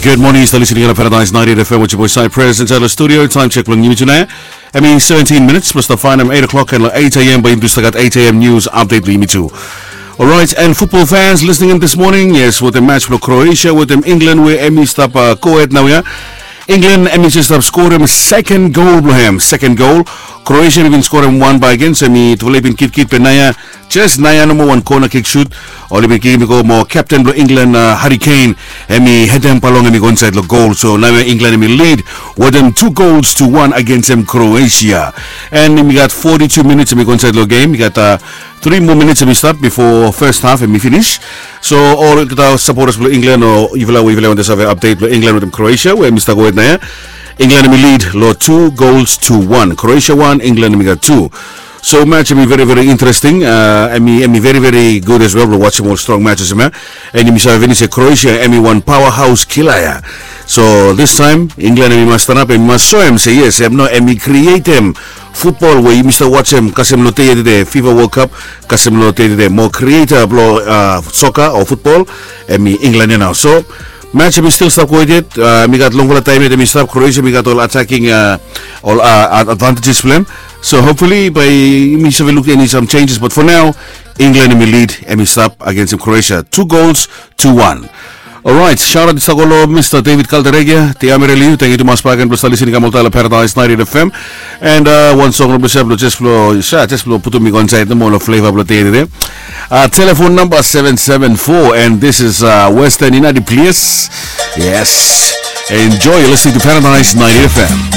Good morning, you're still listening to Paradise 98 FM with your boy Cypress inside the studio. Time check lang yun na. 17 minutes plus the fine 8 o'clock and 8 a.m. by Industagat 8 a.m. news update limit 2. Alright, and football fans listening in this morning, yes, with the match for Croatia, with them England, where Emmy stop co-ed now, yeah. England, Emmy just stop scored him second goal, second goal. Croatia even scored him one by against Emmy, to been kit penaya, just naya no one corner kick shoot, or even give go more captain of England, Harry Kane, Emmy head them palong Emmy inside the goal, so now England Emmy lead with them 2-1 against them Croatia. And we got 42 minutes Emmy inside the game, we got 3 more minutes Emmy start before first half Emmy finish. So all the supporters of England or even on this update with England with them Croatia, where Mr. Go ahead England Emmy lead, 2-1. Croatia 1, England Emmy got 2. So match will be very, very interesting. Emmy very, very good as well. We'll watch some more strong matches. And you say Croatia, Emmy one powerhouse killer. So this time, England Emmy must stand up and must show him, say yes, Emmy create him. Football where you Mr. watch him, Kasim Lote the FIFA World Cup, Kasim Lote the more creator soccer or football, Emmy England now. So match we still stuck with it. We got long time yet. We stop Croatia. We got all attacking, all advantages for them. So hopefully by we look at some changes. But for now, England will lead and we stop against Croatia. 2-1. Alright, shout out to Sagolo, Mr. David Calderegia, Te Amireliu, thank you to Maspagan, plus listening to Paradise 98 FM. And one song of the just flow, put me on side the more flavor of the telephone number 774, and this is Western United Place. Yes, enjoy listening to Paradise 98 FM.